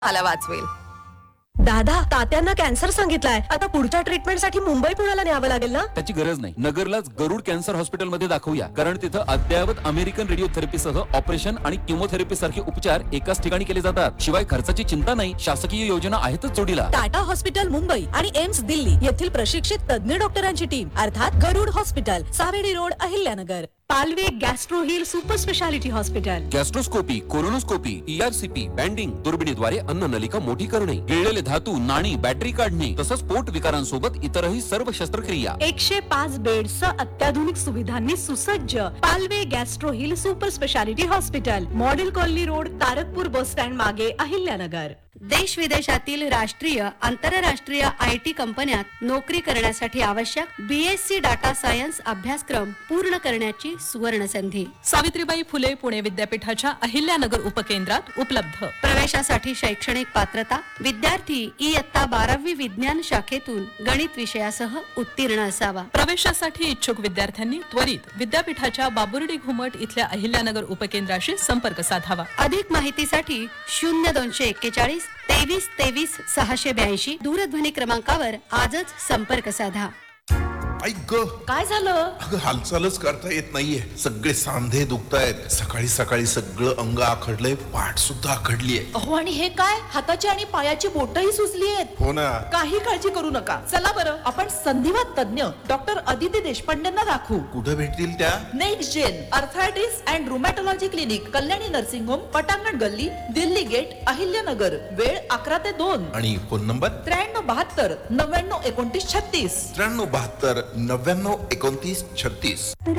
मला वाचवेल. दादा, तात्यांना कॅन्सर सांगितलाय. आता पुढच्या ट्रीटमेंटसाठी मुंबई पुण्याला न्यावं लागेल ना? त्याची गरज नाही. नगरलाच गरुड कॅन्सर हॉस्पिटलमध्ये दाखवूया, कारण तिथं अद्ययावत अमेरिकन रेडिओथेरपीसह ऑपरेशन आणि किमोथेरपी सारखे उपचार एकाच ठिकाणी केले जातात. शिवाय खर्चाची चिंता नाही. शासकीय योजना आहेतच जोडीला. टाटा हॉस्पिटल मुंबई आणि एम्स दिल्ली येथील प्रशिक्षित तज्ञ डॉक्टरांची टीम, अर्थात गरुड hospital, Savedi road, Ahilyanagar. Palve gastro hill super speciality hospital. गॅस्ट्रोस्कोपी, कोरोनोस्कोपी, ERCP, banding, दुर्बिणीद्वारे अन्ननलिका मोठी करणे, गिळलेले धातू, नाणी, बॅटरी काढणे, तसंच पोट विकारांसोबत इतरही सर्व शस्त्रक्रिया. 105 बेड्सचं अत्याधुनिक सुविधांनी सुसज्ज Palve gastro hill super speciality hospital, model colony road, Tarakpur bus stand मागे, अहिल्यानगर. देश विदेशातील राष्ट्रीय आंतरराष्ट्रीय IT कंपन्यात नोकरी करण्यासाठी आवश्यक BSc डाटा सायन्स अभ्यासक्रम पूर्ण करण्याची सुवर्ण संधी. सावित्रीबाई फुले पुणे विद्यापीठाच्या अहिल्यानगर उपकेंद्रात उपलब्ध. प्रवेशासाठी शैक्षणिक पात्रता विद्यार्थी इयत्ता 12वी विज्ञान शाखेतून गणित विषयासह उत्तीर्ण असावा. प्रवेशासाठी इच्छुक विद्यार्थ्यांनी त्वरित विद्यापीठाच्या बाबुर्डी घुमट इथल्या अहिल्यानगर उपकेंद्राशी संपर्क साधावा. अधिक माहितीसाठी 0241 23 23 682 दूरध्वनी क्रमांकावर आजच संपर्क साधा. ऐक ग, काय झालं? अगं हालचालच करता येत नाहीये. सगळे सांधे दुखतायत. सकाळी सकाळी सगळं अंग आखडलंय, पाठ सुद्धा आखडलीये. अहो, आणि हे काय? हाताची आणि पायाची बोटही सुजली आहेत. हो ना. काही काळजी करू नका. चला बरं, आपण संधिवात तज्ञ डॉक्टर अदिती देशपांडेंना दाखवू. कुठे भेटतील त्या? Next gen arthritis and रुमॅटॉलॉजी clinic, Kalyani nursing home, पटांगण गल्ली, दिल्ली गेट, अहिल्यानगर. वेळ 11 ते 2. आणि फोन नंबर 73 72 99 29 36. 93 72 99 29 36.